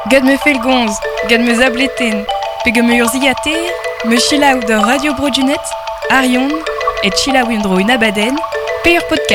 Gad me felgonz, gad me zableten, pegem ur ziater, me chilaou da Radio Brodunet, Arion, et chilaou un dro un abadenn, pe ur podcast.